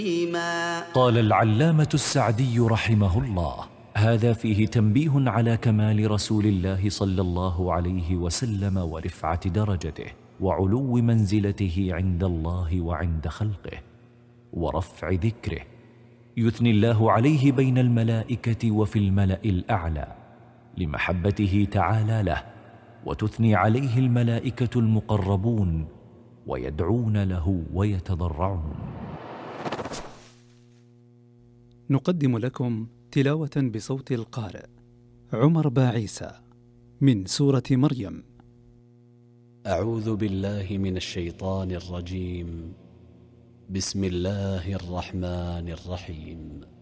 قال العلامة السعدي رحمه الله: هذا فيه تنبيه على كمال رسول الله صلى الله عليه وسلم ورفعة درجته وعلو منزلته عند الله وعند خلقه ورفع ذكره، يثني الله عليه بين الملائكة وفي الملأ الأعلى لمحبته تعالى له، وتثني عليه الملائكة المقربون ويدعون له ويتضرعون. نقدم لكم تلاوة بصوت القارئ عمر باعيسى من سورة مريم. أعوذ بالله من الشيطان الرجيم. بسم الله الرحمن الرحيم.